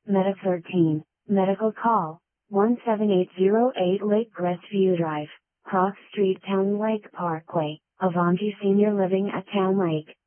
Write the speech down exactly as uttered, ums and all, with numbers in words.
Meta thirteen, medical call, one seven eight zero eight Lake Crestview Drive, Cross Street, Town Lake Parkway, Avanti Senior Living at Town Lake.